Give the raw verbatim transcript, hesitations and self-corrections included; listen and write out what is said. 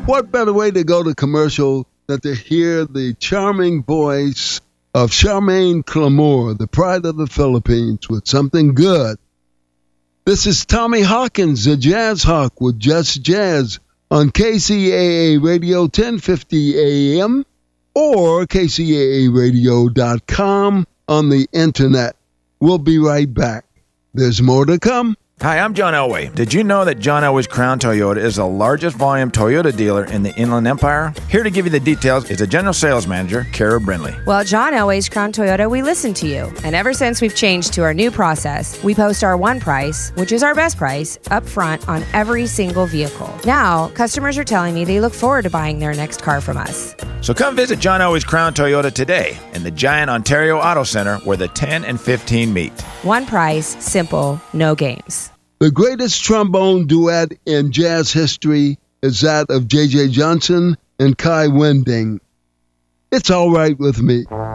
What better way to go to commercial than to hear the charming voice of Charmaine Clamore, the pride of the Philippines, with something good. This is Tommy Hawkins, the Jazz Hawk, with Just Jazz on K C A A Radio ten fifty A M or K C A A radio dot com on the internet. We'll be right back. There's more to come. Hi, I'm John Elway. Did you know that John Elway's Crown Toyota is the largest volume Toyota dealer in the Inland Empire? Here to give you the details is the General Sales Manager, Kara Brindley. Well, John Elway's Crown Toyota, we listen to you. And ever since we've changed to our new process, we post our one price, which is our best price, up front on every single vehicle. Now, customers are telling me they look forward to buying their next car from us. So come visit John Elway's Crown Toyota today in the Giant Ontario Auto Center where the ten and fifteen meet. One price, simple, no games. The greatest trombone duet in jazz history is that of J J Johnson and Kai Winding. It's All Right With Me.